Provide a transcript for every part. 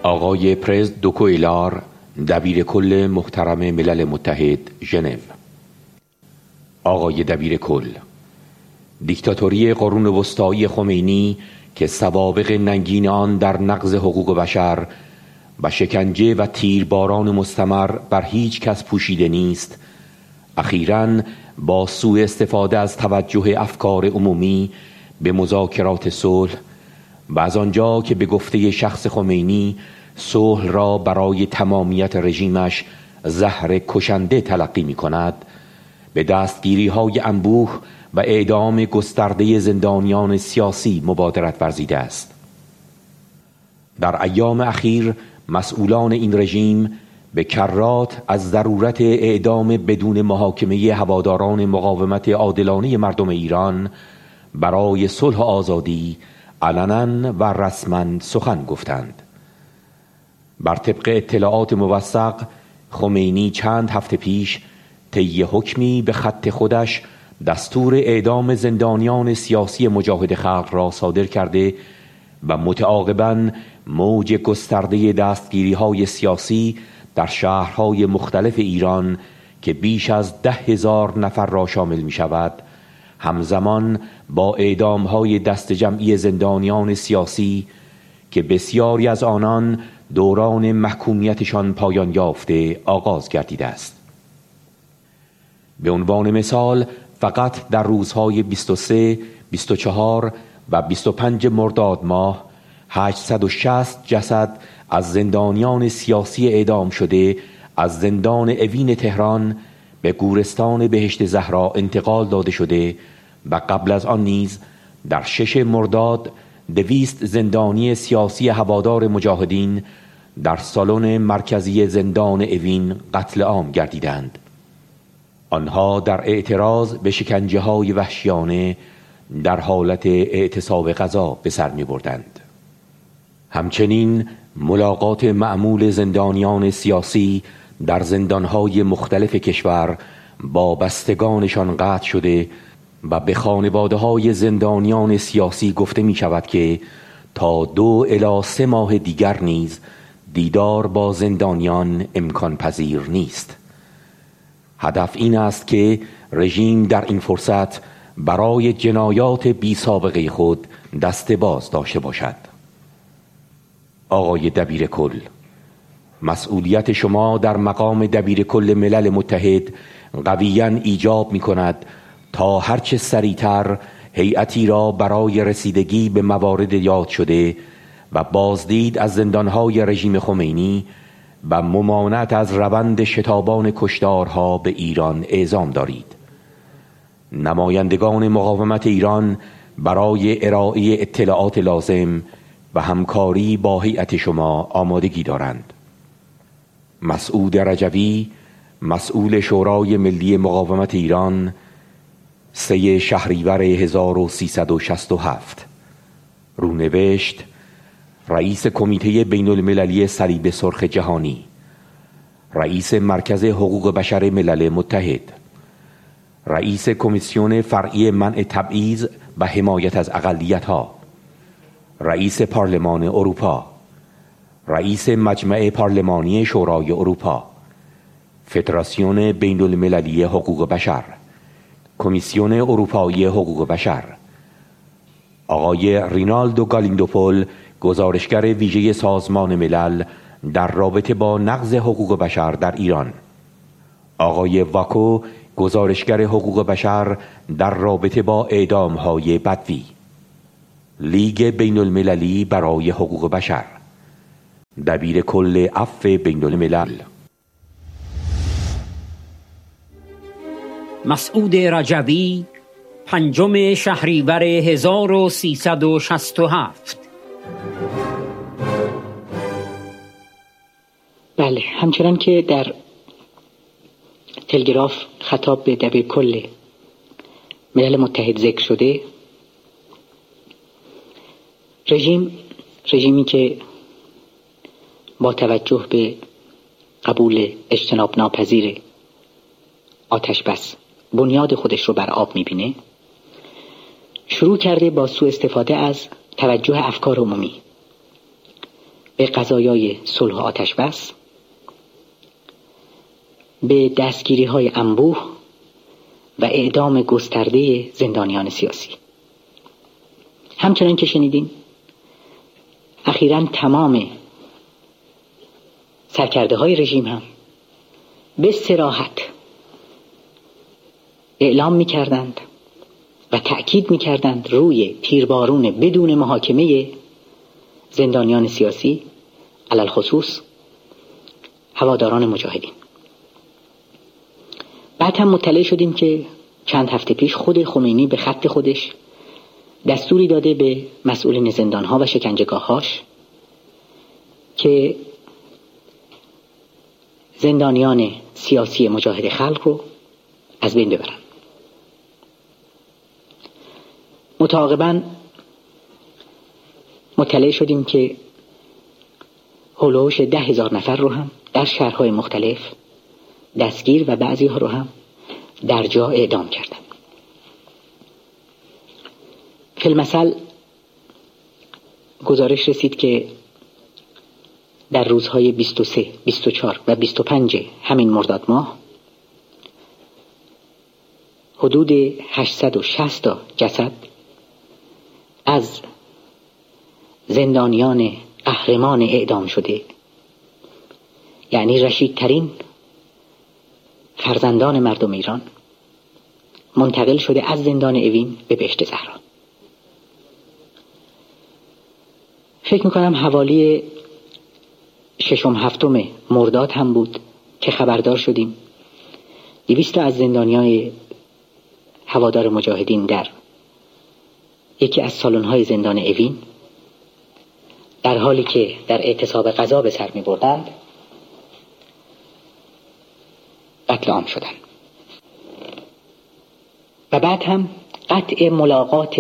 آقای پرز دوکویلار، دبیر کل محترم ملل متحد ژنو. آقای دبیر کل، دیکتاتوری قرون وسطایی خمینی که سوابق ننگین آن در نقض حقوق بشر و شکنجه و تیرباران مستمر بر هیچ کس پوشیده نیست، اخیراً با سوء استفاده از توجه افکار عمومی به مذاکرات صلح و از آنجا که به گفته شخص خمینی صلح را برای تمامیت رژیمش زهر کشنده تلقی می کند، به دستگیری های انبوه و اعدام گسترده زندانیان سیاسی مبادرت ورزیده است. در ایام اخیر مسئولان این رژیم به کرات از ضرورت اعدام بدون محاکمه هواداران مقاومت عادلانه مردم ایران برای صلح و آزادی علنا و رسما سخن گفتند. بر طبق اطلاعات موثق، خمینی چند هفته پیش طی حکمی به خط خودش دستور اعدام زندانیان سیاسی مجاهد خلق را صادر کرده و متعاقباً موج گسترده دستگیری‌های سیاسی در شهرهای مختلف ایران که بیش از 10,000 نفر را شامل می شود، همزمان با اعدام‌های دست جمعی زندانیان سیاسی که بسیاری از آنان دوران محکومیتشان پایان یافته آغاز گردیده است. به عنوان مثال، فقط در روزهای 23، 24 و 25 مرداد ماه 860 جسد از زندانیان سیاسی اعدام شده از زندان اوین تهران به گورستان بهشت زهرا انتقال داده شده و قبل از آن نیز در 6 مرداد 200 زندانی سیاسی هوادار مجاهدین در سالن مرکزی زندان اوین قتل عام گردیدند. آنها در اعتراض به شکنجه‌های وحشیانه در حالت اعتصاب غذا به سر می‌بردند. همچنین ملاقات معمول زندانیان سیاسی در زندانهای مختلف کشور با بستگانشان قطع شده و به خانواده‌های زندانیان سیاسی گفته می شود که تا 2 الی 3 ماه دیگر نیز دیدار با زندانیان امکان پذیر نیست. هدف این است که رژیم در این فرصت برای جنایات بی سابقه خود دست باز داشته باشد. آقای دبیر کل، مسئولیت شما در مقام دبیر کل ملل متحد قویاً ایجاب می کند تا هرچه سریعتر هیئتی را برای رسیدگی به موارد یاد شده و بازدید از زندانهای رژیم خمینی و ممانعت از روند شتابان کشتارها به ایران اعزام دارید. نمایندگان مقاومت ایران برای ارائه اطلاعات لازم و همکاری با هیئت شما آمادگی دارند. مسعود رجوی، مسئول شورای ملی مقاومت ایران، 3 شهریور 1367. رونوشت: رئیس کمیته بین المللی صلیب سرخ جهانی، رئیس مرکز حقوق بشر ملل متحد، رئیس کمیسیون فرعی منع تبعیض و حمایت از اقلیت‌ها، رئیس پارلمان اروپا، رئیس مجمع پارلمانی شورای اروپا، فدراسیون بین المللی حقوق بشر، کمیسیون اروپایی حقوق بشر، آقای رینالدو گالیندوپول، گزارشگر ویژه سازمان ملل در رابطه با نقض حقوق بشر در ایران، آقای واکو، گزارشگر حقوق بشر در رابطه با اعدام‌های بدوی، لیگ بین المللی برای حقوق بشر، دبیر کل عفو بین الملل. مسعود رجوی، 5 شهریور 1367. بله، همچنان که در تلگراف خطاب به دبیر کل ملل متحد ذکر شده، رژیمی که با توجه به قبول اجتناب ناپذیر آتش بس بنیاد خودش رو بر آب میبینه، شروع کرده با سوء استفاده از توجه افکار عمومی به قضایای صلح و آتشبس، به دستگیری‌های انبوه و اعدام گسترده زندانیان سیاسی. همچنان که شنیدین اخیراً تمام سرکرده‌های رژیم هم به صراحت اعلام می‌کردند و تأکید می‌کردند روی تیربارون بدون محاکمه زندانیان سیاسی، علل خصوص هواداران مجاهدین. بعد هم مطلع شدیم که چند هفته پیش خود خمینی به خط خودش دستوری داده به مسئولین زندانها و شکنجهگاه‌هاش که زندانیان سیاسی مجاهد خلق رو از بین ببرن. متعاقباً مطلع شدیم که هولوش 10,000 نفر رو هم در شهرهای مختلف دستگیر و بعضی ها رو هم در جا اعدام کردن. فی المثل گزارش رسید که در روزهای 23, 24 و 25 همین مرداد ماه حدود 860 تا جسد از زندانیان قهرمان اعدام شده، یعنی رشیدترین فرزندان مردم ایران، منتقل شده از زندان اوین به بهشت زهرا. فکر میکنم حوالی 6-7 مرداد هم بود که خبردار شدیم 200 از زندانیان هوادار مجاهدین در یکی از سالن‌های زندان اوین در حالی که در اعتصاب غذا به سر می‌بردند قتل عام شدند. و بعد هم قطع ملاقات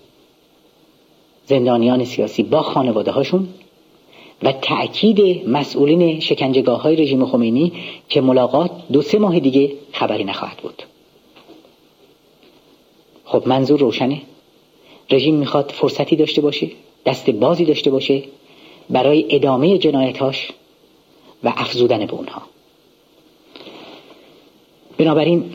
زندانیان سیاسی با خانواده هاشون و تأکید مسئولین شکنجهگاه‌های رژیم خمینی که ملاقات 2-3 ماه دیگه خبری نخواهد بود. خب منظور روشنه، رژیم میخواد فرصتی داشته باشه، دست بازی داشته باشه برای ادامه جنایتاش و افزودن به اونها. بنابراین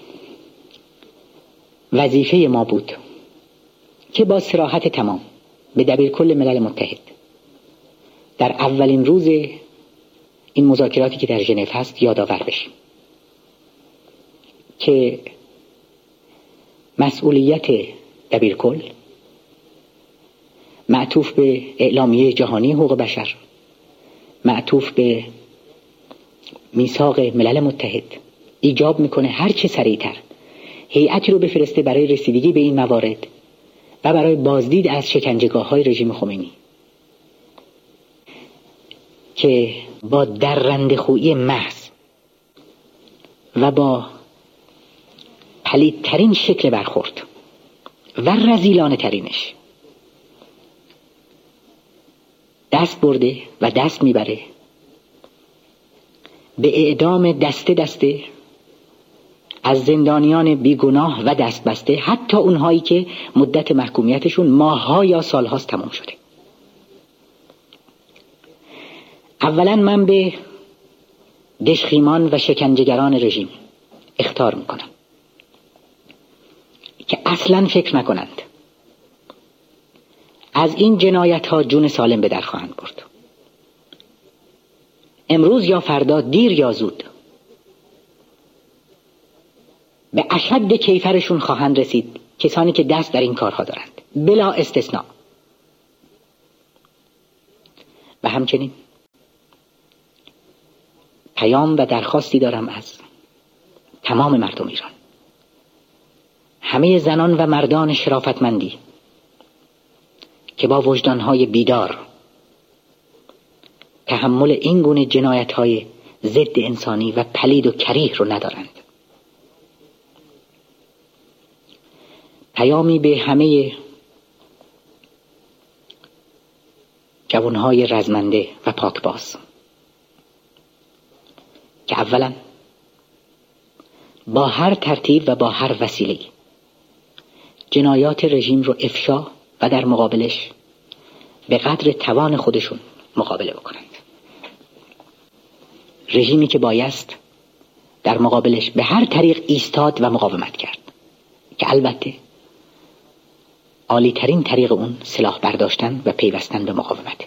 وظیفه ما بود که با صراحت تمام به دبیرکل ملل متحد در اولین روز این مذاکراتی که در ژنو هست یادآور بشیم که مسئولیت دبیرکل معطوف به اعلامیه جهانی حقوق بشر، معطوف به میثاق ملل متحد، ایجاب میکنه هر چه سریعتر هیئتی رو بفرسته برای رسیدگی به این موارد و برای بازدید از شکنجهگاه‌های رژیم خمینی که با درنده‌خویی محض و با پلیدترین شکل برخورد و رذیلانه ترینش دست برده و دست میبره به اعدام دسته دسته از زندانیان بیگناه و دست بسته، حتی اونهایی که مدت محکومیتشون ماه‌ها یا سال‌هاست تمام شده. اولا من به دشخیمان و شکنجهگران رژیم اخطار میکنم که اصلا فکر نکنند از این جنایت ها جون سالم به در خواهند برد. امروز یا فردا، دیر یا زود، به اشد کیفرشون خواهند رسید کسانی که دست در این کارها دارند بلا استثناء. و همچنین پیام و درخواستی دارم از تمام مردم ایران، همه زنان و مردان شرافتمندی که با وجدانهای بیدار تحمل این گونه جنایت‌های ضد انسانی و پلید و کریه رو ندارند. پیامی به همه جوانهای رزمنده و پاکباز که اولا با هر ترتیب و با هر وسیله جنایات رژیم رو افشا و در مقابلش به قدر توان خودشون مقابله بکنند. رژیمی که بایست در مقابلش به هر طریق ایستاد و مقاومت کرد که البته عالی ترین طریق اون سلاح برداشتن و پیوستن به مقاومت.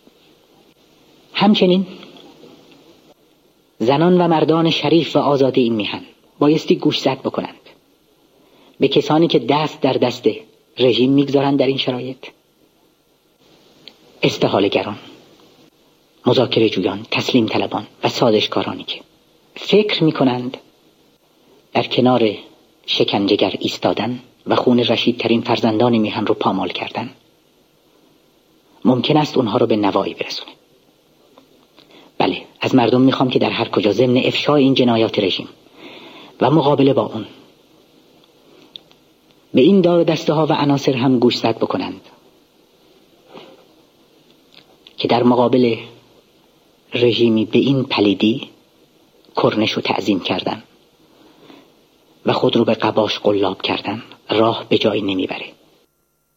همچنین زنان و مردان شریف و آزاده این میهن بایستی گوشزد بکنند به کسانی که دست در دست رژیم میگذارند در این شرایط، استحاله‌گران، مذاکره جویان، تسلیم طلبان و سازشکارانی که فکر میکنند در کنار شکنجهگر ایستادن و خون رشیدترین فرزندان میهن رو پامال کردن ممکن است اونها رو به نوایی برسونه. بله، از مردم میخوام که در هر کجا ضمن افشای این جنایات رژیم و مقابله با اون به این دار دسته ها و عناصر هم گوشزد بکنند که در مقابل رژیمی به این پلیدی کرنش و تعظیم کردن و خود رو به قباش قلاب کردن راه به جایی نمیبره.